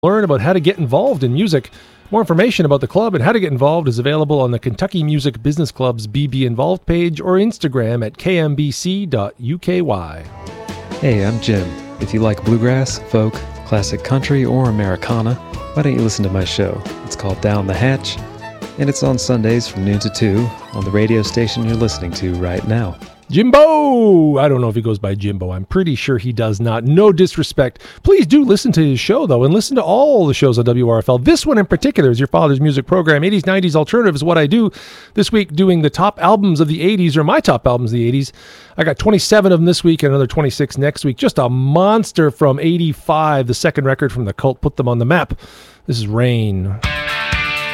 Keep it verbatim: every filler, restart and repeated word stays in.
Learn about how to get involved in music. More information about the club and how to get involved is available on the Kentucky Music Business Club's B B Involved page or Instagram at k m b c dot u k y. Hey, I'm Jim. If you like bluegrass, folk, classic country, or Americana, why don't you listen to my show? It's called Down the Hatch, and it's on Sundays from noon to two on the radio station you're listening to right now. Jimbo! I don't know if he goes by Jimbo. I'm pretty sure he does not. No disrespect. Please do listen to his show, though, and listen to all the shows on W R F L. This one in particular is your father's music program. eighties, nineties alternative is what I do. This week, doing the top albums of the eighties, or my top albums of the eighties. I got twenty-seven of them this week and another twenty-six next week. Just a monster from eighty-five, the second record from The Cult. Put them on the map. This is Rain.